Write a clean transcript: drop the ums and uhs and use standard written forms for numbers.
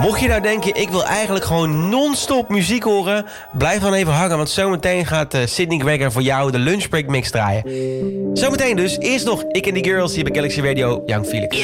Mocht je nou denken, ik wil eigenlijk gewoon non-stop muziek horen, blijf dan even hangen, want zometeen gaat Sydney Gregor voor jou de Lunchbreak mix draaien. Zometeen dus, eerst nog Ik en die Girls hier bij Galaxy Radio, Young Felix.